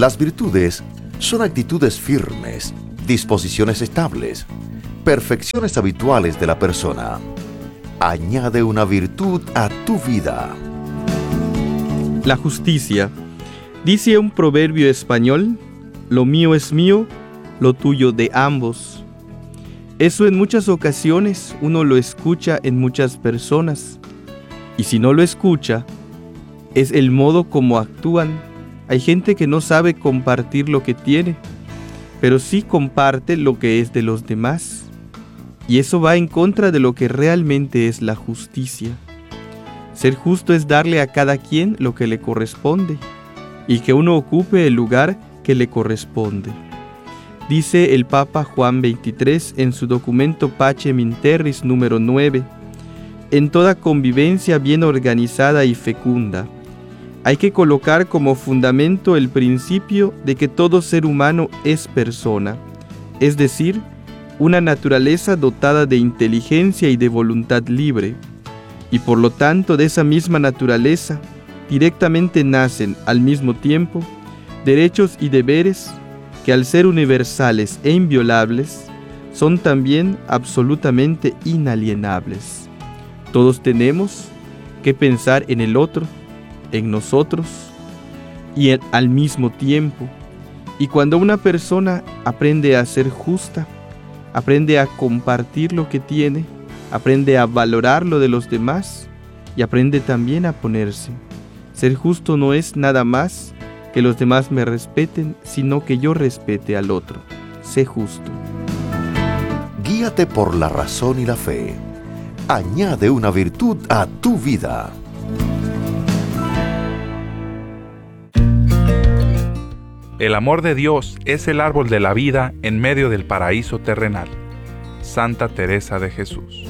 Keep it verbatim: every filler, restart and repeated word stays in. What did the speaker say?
Las virtudes son actitudes firmes, disposiciones estables, perfecciones habituales de la persona. Añade una virtud a tu vida. La justicia. Dice un proverbio español: lo mío es mío, lo tuyo de ambos. Eso en muchas ocasiones uno lo escucha en muchas personas. Y si no lo escucha, es el modo como actúan. Hay gente que no sabe compartir lo que tiene, pero sí comparte lo que es de los demás. Y eso va en contra de lo que realmente es la justicia. Ser justo es darle a cada quien lo que le corresponde y que uno ocupe el lugar que le corresponde. Dice el Papa Juan veintitrés en su documento Pacem in Terris número nueve: en toda convivencia bien organizada y fecunda, hay que colocar como fundamento el principio de que todo ser humano es persona, es decir, una naturaleza dotada de inteligencia y de voluntad libre, y por lo tanto de esa misma naturaleza directamente nacen al mismo tiempo derechos y deberes que, al ser universales e inviolables, son también absolutamente inalienables. Todos tenemos que pensar en el otro, en nosotros y en, al mismo tiempo. Y cuando una persona aprende a ser justa, aprende a compartir lo que tiene, aprende a valorar lo de los demás y aprende también a ponerse. Ser justo no es nada más que los demás me respeten, sino que yo respete al otro. Sé justo. Guíate por la razón y la fe. Añade una virtud a tu vida. El amor de Dios es el árbol de la vida en medio del paraíso terrenal. Santa Teresa de Jesús.